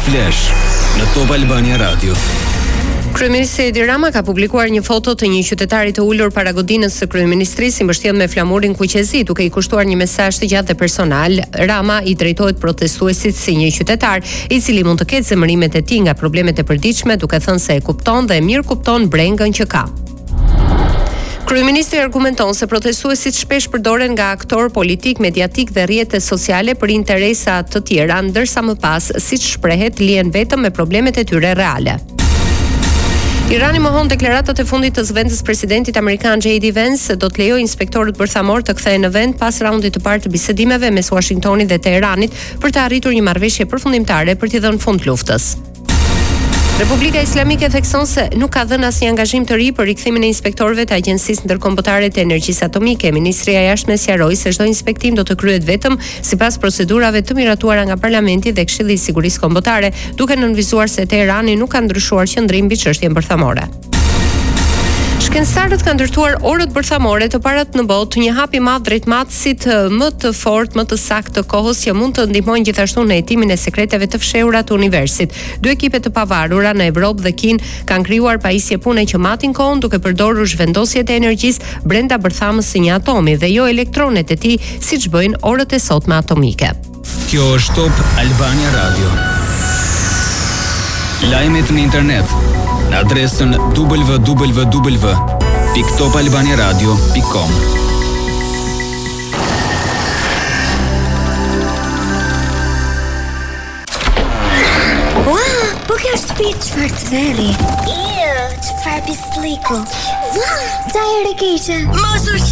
Flash në Top Albania Radio. Kryeministri Edi Rama ka publikuar një foto të një qytetari të ulur para godinës së kryeministrisë, i mbështjellë me flamurin kuqezi, duke i kushtuar një mesazh të gjatë dhe personal. Rama i drejtohet protestuesit si një qytetar i cili mund të ketë zemërimet e tij nga problemet e përditshme, duke thënë se e kupton dhe e mirë kupton brengën që ka. Kryeministri argumenton se protestuesit shpesh përdoren nga aktor politik, mediatik dhe rrjete sociale për interesa të tjera, ndërsa më pas, siç shprehet, lihen vetëm me problemet e tyre reale. Irani mohon deklaratat e fundit të zëvendës presidentit amerikan J.D. Vance do të lejojë inspektorët bërthamor të kthehen në vend pas raundit të parë të bisedimeve mes Washingtonit dhe Teheranit për të arritur një marrëveshje përfundimtare për t'i dhënë fund luftës. Republika Islamike thekson se nuk ka dhënë asnjë angazhim të ri për rikthimin e inspektorëve të Agjencisë Ndërkombëtare të Energjisë Atomike. Ministria e Jashtme sqaroi se çdo inspektim do të kryhet vetëm sipas procedurave të miratuara nga Parlamenti dhe Këshilli i Sigurisë Kombëtare, duke nënvizuar se Teherani nuk ka ndryshuar qendrim mbi çështjen bërthamore. Shkencëtarët kanë ndërtuar orët bërthamore të parat në botë, një hap i madh drejt matësit më të fortë, më të saktë të kohës, që mund të ndihmojnë gjithashtu në hetimin e sekreteve të fshehura të universit. 2 ekipe të pavarura në Evropë dhe Kinë kanë krijuar pajisje pune që matin kohën duke përdorur zhvendosjet e energjisë brenda bërthamës së një atomi dhe jo elektronet e tij, siç bëjnë orët e sotme atomike. Kjo është Top Albania Radio. Lajmet në internet në adresën www.topalbaniaradio.com. Wow, po kjo shtëpi çfarë të verri. Çfarë pisliku. Wow, ta e keqe.